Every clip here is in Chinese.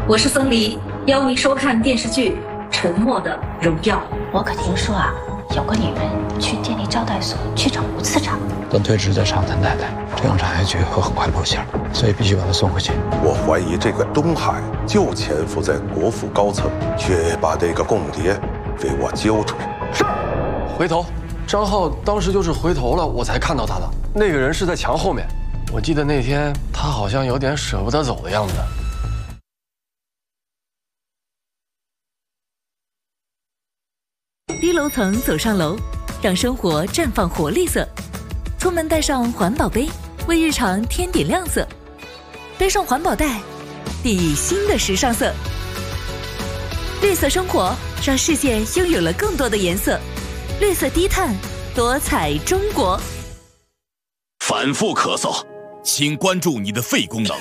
我是僧离，邀您收看电视剧《沉默的荣耀》。 我可听说啊，有个女人去电力招待所去找吴次长。 等退职的长藤太太，这样查下去会很快露馅，所以必须把她送回去。 我怀疑这个东海就潜伏在国府高层，却把这个共谍给我揪出来。 是，回头。张浩当时就是回头了，我才看到他的。那个人是在墙后面，我记得那天他好像有点舍不得走的样子。 低楼层走上楼，让生活绽放活力色。出门带上环保杯，为日常添点亮色。背上环保袋，定义新的时尚色。绿色生活，让世界拥有了更多的颜色。绿色低碳，多彩中国。 反复咳嗽，请关注你的肺功能。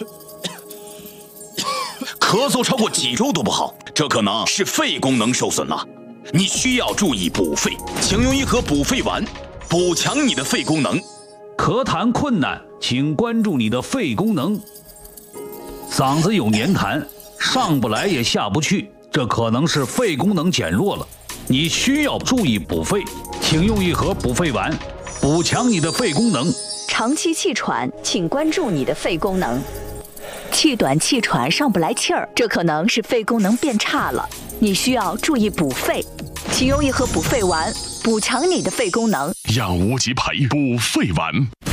咳嗽超过几周都不好，这可能是肺功能受损了。你需要注意补肺，请用一盒补肺丸，补强你的肺功能。 咳痰困难，请关注你的肺功能。嗓子有黏痰，上不来也下不去，这可能是肺功能减弱了。你需要注意补肺，请用一盒补肺丸，补强你的肺功能。 长期气喘，请关注你的肺功能。气短气喘上不来气儿，这可能是肺功能变差了。你需要注意补肺，请用一盒补肺丸，补强你的肺功能。 让无极牌补肺丸。